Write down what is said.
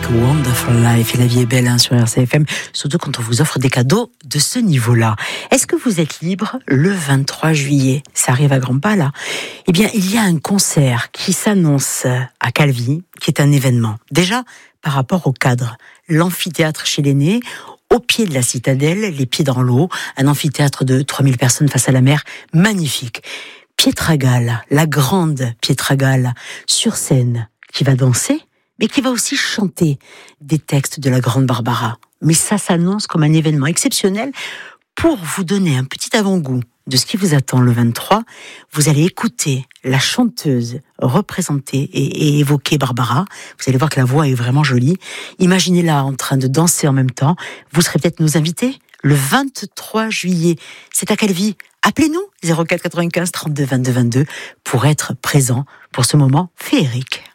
Wonderful Life. Et la vie est belle sur RCFM, surtout quand on vous offre des cadeaux de ce niveau-là. Est-ce que vous êtes libre le 23 juillet? Ça arrive à grands pas, là. Eh bien, il y a un concert qui s'annonce à Calvi, qui est un événement. Déjà, par rapport au cadre, l'amphithéâtre chez l'aîné, au pied de la citadelle, les pieds dans l'eau, un amphithéâtre de 3000 personnes face à la mer, magnifique. Pietra Gall, la grande Pietra Gall, sur scène, qui va danser, mais qui va aussi chanter des textes de la grande Barbara. Mais ça s'annonce comme un événement exceptionnel. Pour vous donner un petit avant-goût de ce qui vous attend le 23, vous allez écouter la chanteuse représenter et évoquer Barbara. Vous allez voir que la voix est vraiment jolie. Imaginez-la en train de danser en même temps. Vous serez peut-être nos invités le 23 juillet. C'est à Calvi. Appelez-nous 04 95 32 22 22 pour être présent pour ce moment féerique.